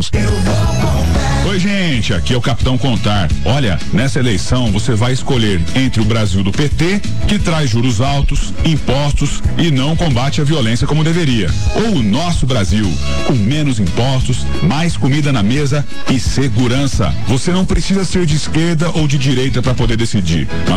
Oi, gente, aqui é o Capitão Contar. Olha, nessa eleição você vai escolher entre o Brasil do PT, que traz juros altos, impostos e não combate a violência como deveria, ou o nosso Brasil, com menos impostos, mais comida na mesa e segurança. Você não precisa ser de esquerda ou de direita para poder decidir.